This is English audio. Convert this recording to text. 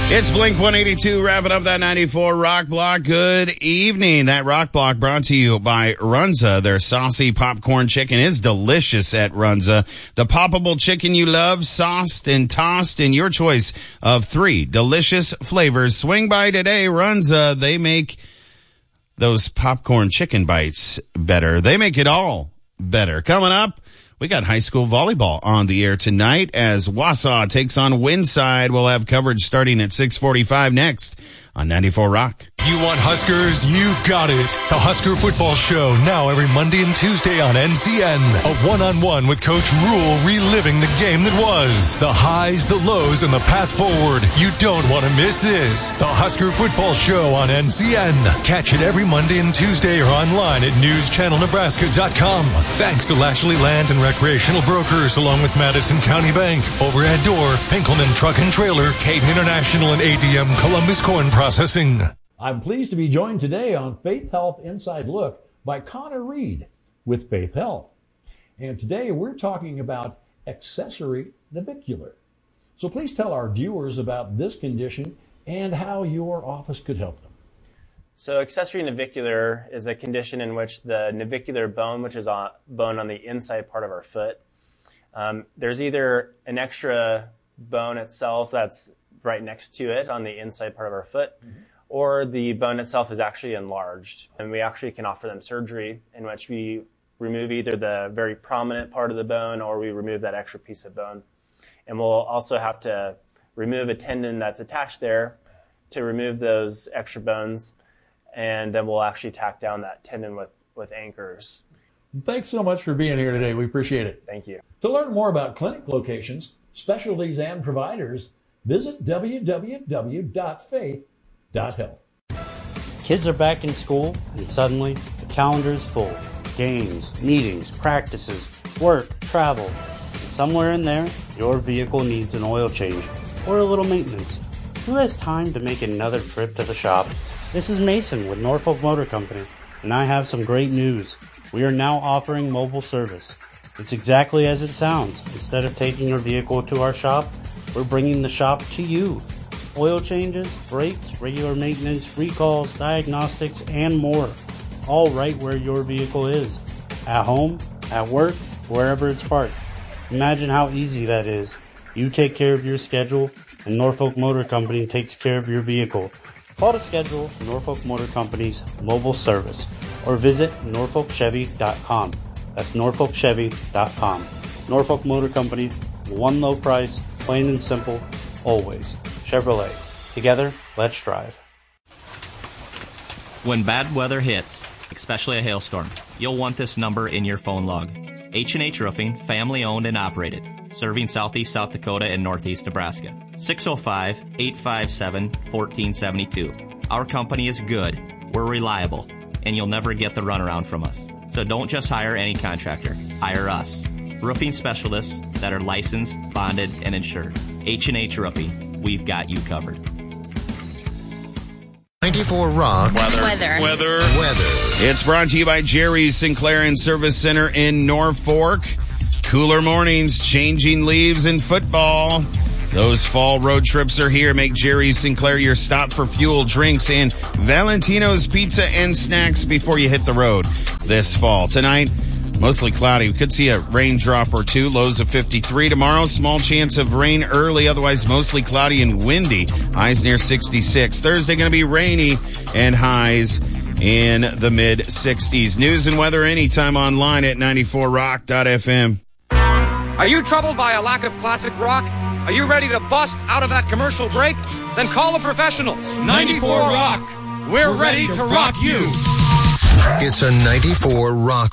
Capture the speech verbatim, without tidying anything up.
It's Blink one eighty-two wrapping up that ninety-four Rock Block. Good evening. That Rock Block brought to you by Runza. Their saucy popcorn chicken is delicious at Runza. The poppable chicken you love, sauced and tossed in your choice of three delicious flavors. Swing by today, Runza. They make those popcorn chicken bites better. They make it all better. Coming up, we got high school volleyball on the air tonight as Wausau takes on Winside. We'll have coverage starting at six forty-five next on ninety-four Rock. You want Huskers? You got it. The Husker Football Show, now every Monday and Tuesday on N C N. A one-on-one with Coach Rule, reliving the game that was. The highs, the lows, and the path forward. You don't want to miss this. The Husker Football Show on N C N. Catch it every Monday and Tuesday or online at news channel nebraska dot com. Thanks to Lashley Land and Recreational Brokers, along with Madison County Bank, Overhead Door, Pinkelman Truck and Trailer, Caden International, and A D M Columbus Corn Processing. I'm pleased to be joined today on Faith Health Inside Look by Connor Reed with Faith Health. And today we're talking about accessory navicular. So please tell our viewers about this condition and how your office could help them. So accessory navicular is a condition in which the navicular bone, which is a bone on the inside part of our foot, um, there's either an extra bone itself that's right next to it on the inside part of our foot, mm-hmm. or the bone itself is actually enlarged. And we actually can offer them surgery in which we remove either the very prominent part of the bone or we remove that extra piece of bone. And we'll also have to remove a tendon that's attached there to remove those extra bones. And then we'll actually tack down that tendon with, with anchors. Thanks so much for being here today. We appreciate it. Thank you. To learn more about clinic locations, specialties, and providers, visit w w w dot faith dot health. Kids are back in school, and suddenly the calendar is full. Games, meetings, practices, work, travel. And somewhere in there, your vehicle needs an oil change or a little maintenance. Who has time to make another trip to the shop? This is Mason with Norfolk Motor Company, and I have some great news. We are now offering mobile service. It's exactly as it sounds. Instead of taking your vehicle to our shop, we're bringing the shop to you. Oil changes, brakes, regular maintenance, recalls, diagnostics, and more. All right where your vehicle is. At home, at work, wherever it's parked. Imagine how easy that is. You take care of your schedule, and Norfolk Motor Company takes care of your vehicle. Call to schedule Norfolk Motor Company's mobile service or visit norfolk chevy dot com. That's norfolk chevy dot com. Norfolk Motor Company, one low price, plain and simple, always. Chevrolet. Together, let's drive. When bad weather hits, especially a hailstorm, you'll want this number in your phone log. H and H Roofing, family owned and operated, serving southeast South Dakota and northeast Nebraska. six oh five, eight five seven, one four seven two. Our company is good, we're reliable, and you'll never get the runaround from us. So don't just hire any contractor, hire us. Roofing specialists that are licensed, bonded, and insured. H and H Roofing, we've got you covered. ninety-four Rock. Weather. Weather. Weather. Weather. It's brought to you by Jerry's Sinclair and Service Center in Norfolk. Cooler mornings, changing leaves, and football. Those fall road trips are here. Make Jerry's Sinclair your stop for fuel, drinks, and Valentino's pizza and snacks before you hit the road this fall. Tonight, mostly cloudy. We could see a raindrop or two. Lows of fifty-three. Tomorrow, small chance of rain early. Otherwise, mostly cloudy and windy. Highs near sixty-six. Thursday, going to be rainy and highs in the mid sixties. News and weather anytime online at ninety-four rock dot f m. Are you troubled by a lack of classic rock? Are you ready to bust out of that commercial break? Then call the professionals. ninety-four Rock. We're, We're ready, ready to rock you. It's a ninety-four Rock